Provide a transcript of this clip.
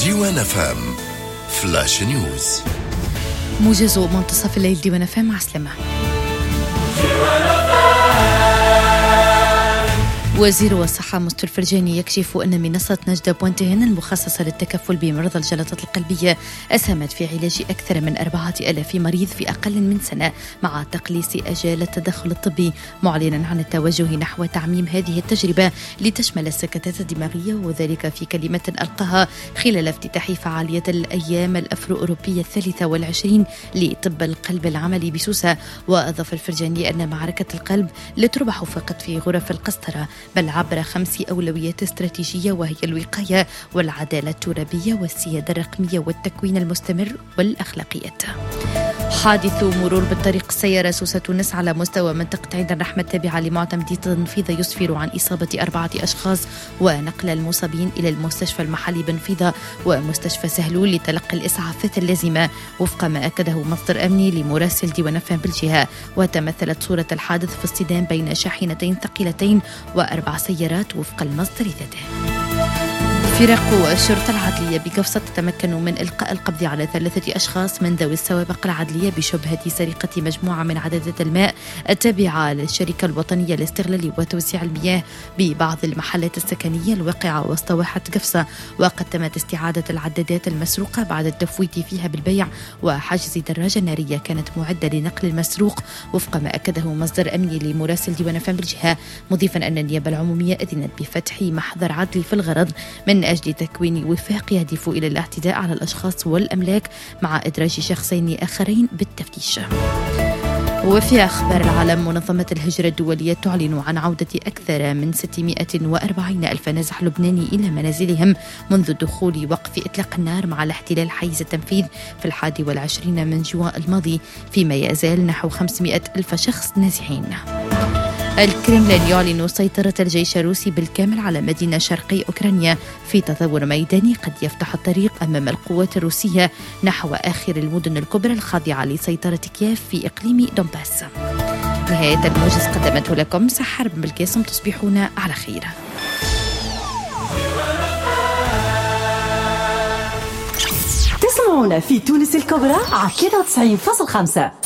ديوان FM فلاش نيوز. موجز منتصف الليل ديوان FM مع سلمة. وزير الصحة مصطفى الفرجاني يكشف أن منصة نجدة بوينتين المخصصة للتكفل بمرضى الجلطات القلبية أسهمت في علاج أكثر من 4000 مريض في أقل من سنة مع تقليص أجال التدخل الطبي، معلنا عن التوجه نحو تعميم هذه التجربة لتشمل السكتات الدماغية، وذلك في كلمة ألقاها خلال افتتاح فعالية الأيام الأفرو أوروبية 23 لطب القلب العملي بسوسة. وأضاف الفرجاني أن معركة القلب لا تربح فقط في غرف القسطرة بل عبر 5 أولويات استراتيجية، وهي الوقاية والعدالة الترابية والسيادة الرقمية والتكوين المستمر والأخلاقيات. حادث مرور بالطريق السيارة سوسة تونس على مستوى منطقة عين الرحمة التابعة لمعتمدية تنفيذ يسفر عن إصابة 4 أشخاص ونقل المصابين إلى المستشفى المحلي بنفيذة ومستشفى سهلول لتلقي الإسعافات اللازمة وفق ما أكده مصدر أمني لمراسل ديوان FM بالجهة. وتمثلت صورة الحادث في اصطدام بين شاحنتين ثقيلتين و4 سيارات وفق المصدر ذاته. فرق الشرطة العدلية بقفصة تتمكن من إلقاء القبض على 3 أشخاص من ذوي السوابق العدلية بشبهة سرقة مجموعة من عدادات الماء التابعة للشركة الوطنية لاستغلال وتوزيع المياه ببعض المحلات السكنية الواقعة وسط واحة قفصة. وقد تمت استعادة العدادات المسروقة بعد التفويت فيها بالبيع وحجز دراجة نارية كانت معدة لنقل المسروق وفق ما أكده مصدر أمني لمراسل ديوان FM بالجهة، مضيفا أن النيابة العمومية أذنت بفتح محضر عدلي في الغرض من أجل تكوين وفاق يهدف إلى الاعتداء على الأشخاص والأملاك مع إدراج شخصين آخرين بالتفتيش. وفي أخبار العالم، منظمة الهجرة الدولية تعلن عن عودة أكثر من 640 ألف نازح لبناني إلى منازلهم منذ دخول وقف إطلاق النار مع الاحتلال حيز التنفيذ في 21 من جوان الماضي، فيما يزال نحو 500 ألف شخص نازحين. الكرملين يعلن سيطرة الجيش الروسي بالكامل على مدينة شرقي أوكرانيا في تطور ميداني قد يفتح الطريق أمام القوات الروسية نحو آخر المدن الكبرى الخاضعة لسيطرة كييف في إقليم دونباس. نهاية الموجز قدمته لكم سحر بن بلقاسم، تصبحون على خير. تسمعون في تونس الكبرى على 93.5.